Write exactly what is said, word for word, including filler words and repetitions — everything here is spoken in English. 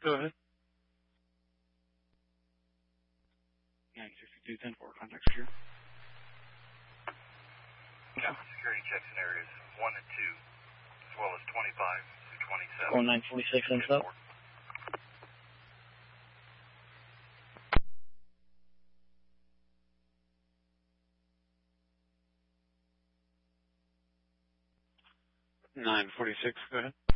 Go ahead. nine sixty-two ten four, contact secure. Captain security checks in areas one and two, as well as twenty-five through twenty-seven. Going nine forty-six and up. nine forty-six, go ahead.